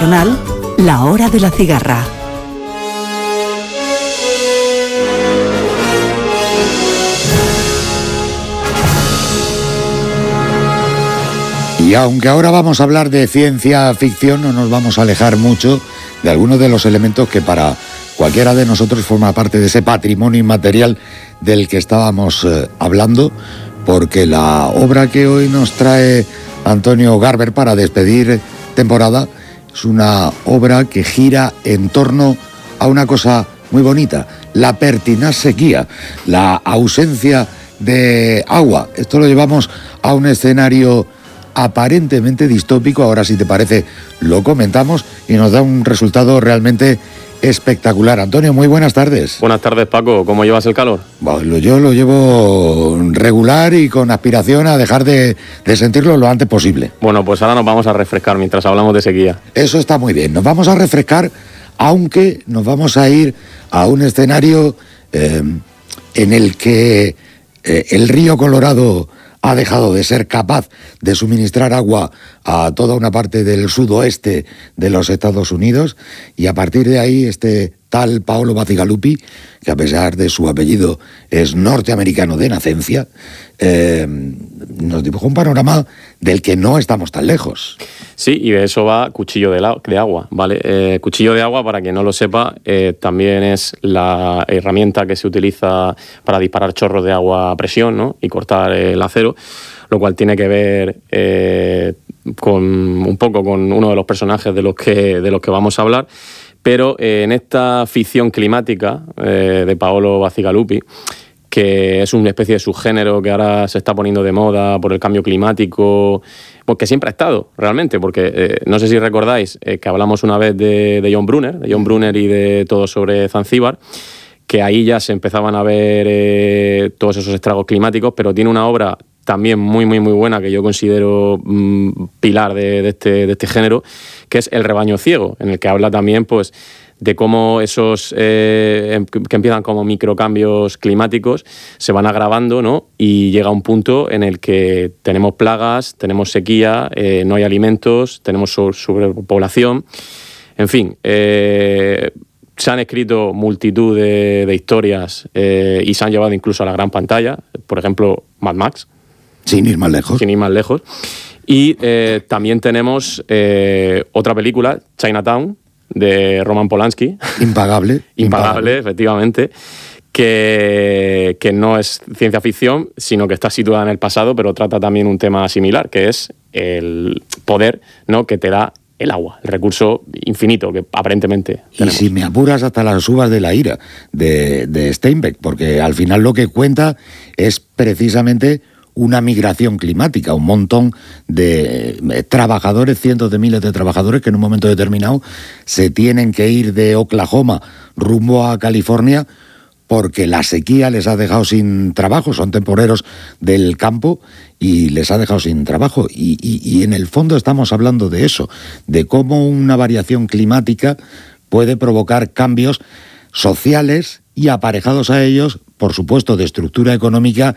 Regional, La Hora de la Cigarra. Y aunque ahora vamos a hablar de ciencia ficción, no nos vamos a alejar mucho de algunos de los elementos que para cualquiera de nosotros forma parte de ese patrimonio inmaterial del que estábamos hablando, porque la obra que hoy nos trae Antonio Garber para despedir temporada es una obra que gira en torno a una cosa muy bonita, la pertinaz sequía, la ausencia de agua. Esto lo llevamos a un escenario aparentemente distópico. Ahora, si te parece, lo comentamos y nos da un resultado realmente espectacular. Antonio, muy buenas tardes. Buenas tardes, Paco. ¿Cómo llevas el calor? Bueno, yo lo llevo regular y con aspiración a dejar de sentirlo lo antes posible. Bueno, pues ahora nos vamos a refrescar mientras hablamos de sequía. Eso está muy bien. Nos vamos a refrescar, aunque nos vamos a ir a un escenario en el que el río Colorado ha dejado de ser capaz de suministrar agua a toda una parte del sudoeste de los Estados Unidos, y a partir de ahí este tal Paolo Bacigalupi, que a pesar de su apellido es norteamericano de nacencia, nos dibujó un panorama del que no estamos tan lejos. Sí, y de eso va Cuchillo de Agua, ¿vale? Cuchillo de Agua, para quien no lo sepa, también es la herramienta que se utiliza para disparar chorros de agua a presión, ¿no? Y cortar el acero, lo cual tiene que ver un poco con uno de los personajes de los que vamos a hablar. Pero en esta ficción climática de Paolo Bacigalupi, que es una especie de subgénero que ahora se está poniendo de moda por el cambio climático, porque siempre ha estado, realmente, porque no sé si recordáis que hablamos una vez de John Brunner y de Todo sobre Zanzíbar, que ahí ya se empezaban a ver todos esos estragos climáticos, pero tiene una obra también muy, muy, muy buena que yo considero pilar de este género, que es El rebaño ciego, en el que habla también, pues, de cómo esos que empiezan como microcambios climáticos se van agravando, ¿no? Y llega un punto en el que tenemos plagas, tenemos sequía, no hay alimentos, tenemos sobrepoblación. En fin, se han escrito multitud de historias y se han llevado incluso a la gran pantalla. Por ejemplo, Mad Max. Sin ir más lejos. Sin ir más lejos. Y también tenemos otra película, Chinatown, de Roman Polanski. Impagable. Impagable, efectivamente, que no es ciencia ficción, sino que está situada en el pasado, pero trata también un tema similar, que es el poder, ¿no?, que te da el agua, el recurso infinito que aparentemente tenemos. Y si me apuras, hasta las uvas de la ira de Steinbeck, porque al final lo que cuenta es precisamente una migración climática, un montón de trabajadores, cientos de miles de trabajadores que en un momento determinado se tienen que ir de Oklahoma rumbo a California porque la sequía les ha dejado sin trabajo. Son temporeros del campo y les ha dejado sin trabajo. Y en el fondo estamos hablando de eso, de cómo una variación climática puede provocar cambios sociales y, aparejados a ellos, por supuesto, de estructura económica